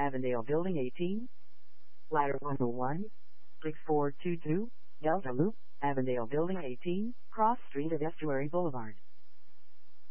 Avondale Building 18, Ladder 101, 6422, Delta Loop, Avondale Building 18, Cross Street of Estuary Boulevard.